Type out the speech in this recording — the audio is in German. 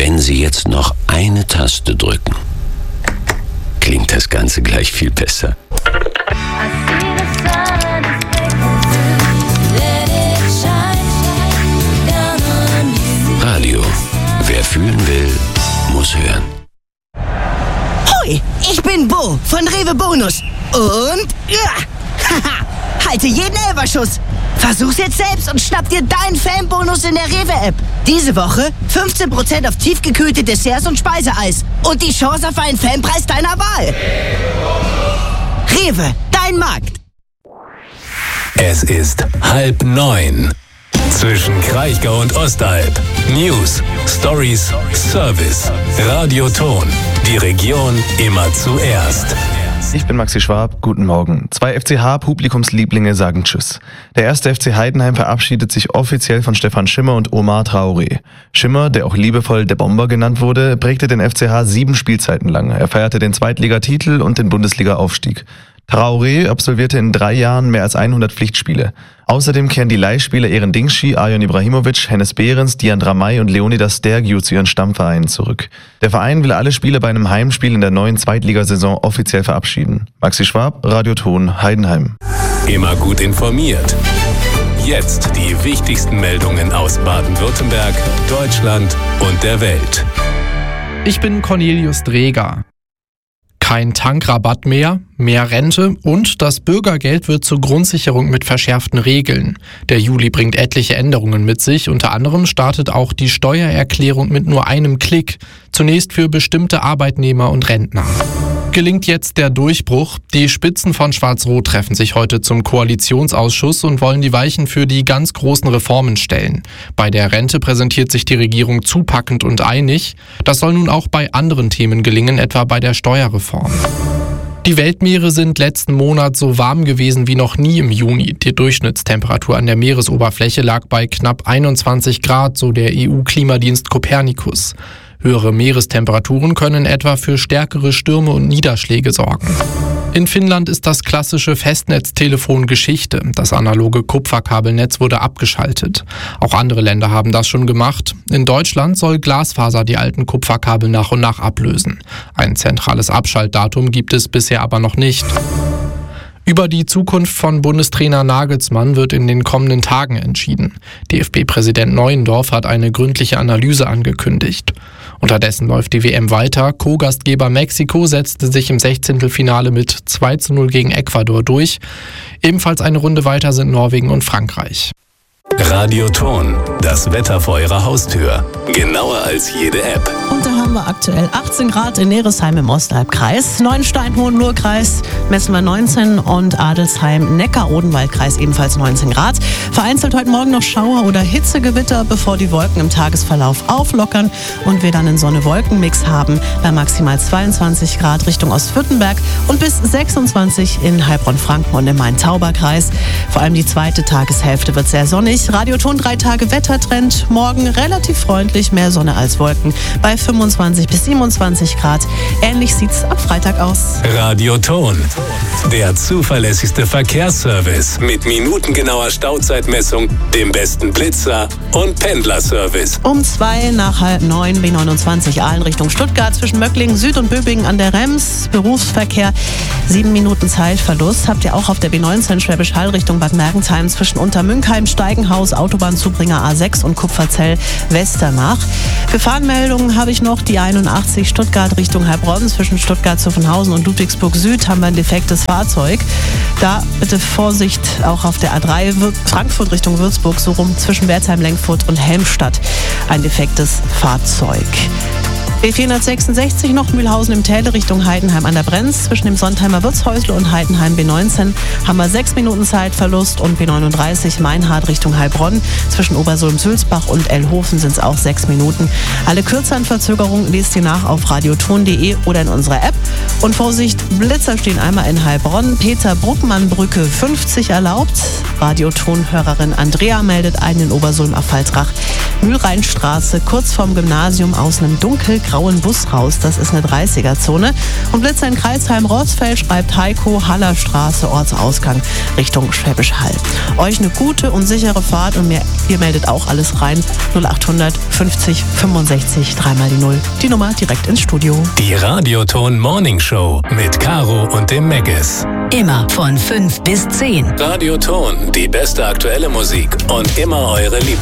wenn Sie jetzt noch eine Taste drücken, klingt das Ganze gleich viel besser. Radio. Wer fühlen will, muss hören. Hoi, ich bin Bo von Rewe Bonus. Und halte jeden Elferschuss. Versuch's jetzt selbst und schnapp dir deinen Fanbonus in der Rewe-App. Diese Woche 15% auf tiefgekühlte Desserts und Speiseeis. Und die Chance auf einen Fanpreis deiner Wahl. Rewe, dein Markt. Es ist 8:30. Zwischen Kraichgau und Ostalb. News, Stories, Service. Radioton. Die Region immer zuerst. Ich bin Maxi Schwab, guten Morgen. 2 FCH-Publikumslieblinge sagen Tschüss. Der erste FC Heidenheim verabschiedet sich offiziell von Stefan Schimmer und Omar Traoré. Schimmer, der auch liebevoll der Bomber genannt wurde, prägte den FCH 7 Spielzeiten lang. Er feierte den Zweitligatitel und den Bundesliga-Aufstieg. Traoré absolvierte in 3 Jahren mehr als 100 Pflichtspiele. Außerdem kehren die Leihspieler Eren Dingschi, Arjon Ibrahimovic, Hennes Behrens, Dian Dramay und Leonidas Stergiou zu ihren Stammvereinen zurück. Der Verein will alle Spieler bei einem Heimspiel in der neuen Zweitligasaison offiziell verabschieden. Maxi Schwab, Radioton, Heidenheim. Immer gut informiert. Jetzt die wichtigsten Meldungen aus Baden-Württemberg, Deutschland und der Welt. Ich bin Cornelius Dreger. Kein Tankrabatt mehr, mehr Rente und das Bürgergeld wird zur Grundsicherung mit verschärften Regeln. Der Juli bringt etliche Änderungen mit sich, unter anderem startet auch die Steuererklärung mit nur einem Klick, zunächst für bestimmte Arbeitnehmer und Rentner. Gelingt jetzt der Durchbruch? Die Spitzen von Schwarz-Rot treffen sich heute zum Koalitionsausschuss und wollen die Weichen für die ganz großen Reformen stellen. Bei der Rente präsentiert sich die Regierung zupackend und einig. Das soll nun auch bei anderen Themen gelingen, etwa bei der Steuerreform. Die Weltmeere sind letzten Monat so warm gewesen wie noch nie im Juni. Die Durchschnittstemperatur an der Meeresoberfläche lag bei knapp 21 Grad, so der EU-Klimadienst Copernicus. Höhere Meerestemperaturen können etwa für stärkere Stürme und Niederschläge sorgen. In Finnland ist das klassische Festnetztelefon Geschichte. Das analoge Kupferkabelnetz wurde abgeschaltet. Auch andere Länder haben das schon gemacht. In Deutschland soll Glasfaser die alten Kupferkabel nach und nach ablösen. Ein zentrales Abschaltdatum gibt es bisher aber noch nicht. Über die Zukunft von Bundestrainer Nagelsmann wird in den kommenden Tagen entschieden. DFB-Präsident Neuendorf hat eine gründliche Analyse angekündigt. Unterdessen läuft die WM weiter. Co-Gastgeber Mexiko setzte sich im 16. mit 2:0 gegen Ecuador durch. Ebenfalls eine Runde weiter sind Norwegen und Frankreich. Radioton, das Wetter vor Ihrer Haustür. Genauer als jede App. Und da haben wir aktuell 18 Grad in Neresheim im Ostalbkreis, Neuenstein, Hohenlohe-Kreis messen wir 19 und Adelsheim, Neckar-Odenwald-Kreis ebenfalls 19 Grad. Vereinzelt heute Morgen noch Schauer oder Hitzegewitter, bevor die Wolken im Tagesverlauf auflockern und wir dann einen Sonne-Wolken-Mix haben bei maximal 22 Grad Richtung Ostwürttemberg und bis 26 in Heilbronn-Franken und im Main-Tauber-Kreis. Vor allem die zweite Tageshälfte wird sehr sonnig. Radioton 3 Tage Wettertrend. Morgen relativ freundlich, mehr Sonne als Wolken bei 25 bis 27 Grad. Ähnlich sieht's ab Freitag aus. Radioton, der zuverlässigste Verkehrsservice mit minutengenauer Stauzeitmessung, dem besten Blitzer und Pendlerservice. Um 2 nach 8:30 B29 Aalen Richtung Stuttgart zwischen Möcklingen Süd und Böbingen an der Rems. Berufsverkehr 7 Minuten Zeitverlust. Habt ihr auch auf der B19 Schwäbisch Hall Richtung Bad Mergentheim zwischen Untermünkheim, Steigenhaus, Autobahnzubringer A6 und Kupferzell-Westernach. Gefahrenmeldungen habe ich noch. Die 81 Stuttgart Richtung Heilbronn zwischen Stuttgart-Zuffenhausen und Ludwigsburg Süd haben wir ein defektes Fahrzeug. Da bitte Vorsicht auch auf der A3 Frankfurt Richtung Würzburg, so rum zwischen Wertheim-Lenkfurt und Helmstadt. Ein defektes Fahrzeug. B466 noch Mühlhausen im Täle Richtung Heidenheim an der Brenz. Zwischen dem Sontheimer Wirtshäusle und Heidenheim B19 haben wir 6 Minuten Zeitverlust und B39 Meinhard Richtung Heilbronn. Zwischen Obersulm-Sülzbach und Ellhofen sind es auch 6 Minuten. Alle kürzeren Verzögerungen lest ihr nach auf radioton.de oder in unserer App. Und Vorsicht, Blitzer stehen einmal in Heilbronn. Peter-Bruckmann-Brücke 50 erlaubt. Radioton-Hörerin Andrea meldet einen in Obersulm-Affaltrach. Mühlrheinstraße kurz vorm Gymnasium aus einem dunkelgrauen grauen Bus raus. Das ist eine 30er-Zone. Und Blitzer in Crailsheim-Roßfeld, schreibt Heiko, Hallerstraße, Ortsausgang Richtung Schwäbisch Hall. Euch eine gute und sichere Fahrt und ihr meldet auch alles rein. 0800 50 65 3 × 0. Die Nummer direkt ins Studio. Die Radioton Morning Show mit Caro und dem Meggis. Immer von 5 bis 10. Radioton, die beste aktuelle Musik und immer eure